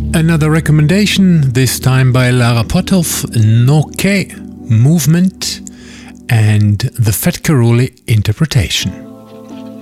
Another recommendation, this time by Lara Potov, No-Ke, Movement, and the Fat Karoli interpretation.